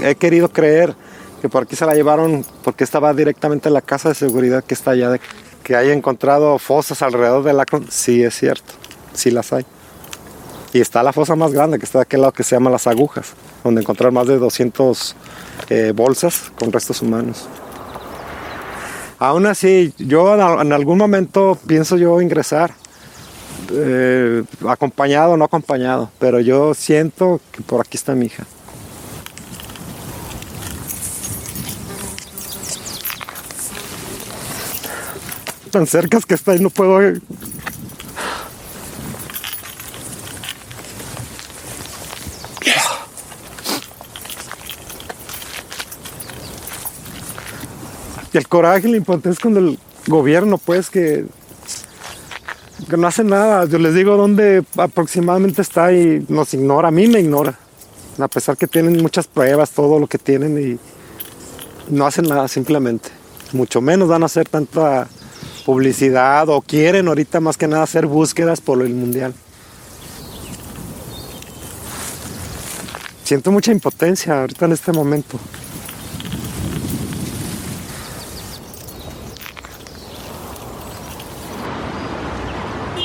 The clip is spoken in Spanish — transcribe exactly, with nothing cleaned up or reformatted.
he querido creer que por aquí se la llevaron porque estaba directamente en la casa de seguridad que está allá, de, que haya encontrado fosas alrededor del Akron. Sí, es cierto, sí las hay. Y está la fosa más grande que está de aquel lado, que se llama Las Agujas, donde encontraron más de doscientas eh, bolsas con restos humanos. Aún así, yo en algún momento pienso yo ingresar, eh, acompañado o no acompañado, pero yo siento que por aquí está mi hija. Tan cerca que está y no puedo... Y el coraje y la impotencia con el gobierno, pues, que, que no hace nada. Yo les digo dónde aproximadamente está y nos ignora. A mí me ignora. A pesar que tienen muchas pruebas, todo lo que tienen, y no hacen nada simplemente. Mucho menos van a hacer tanta publicidad, o quieren ahorita más que nada hacer búsquedas por el mundial. Siento mucha impotencia ahorita en este momento.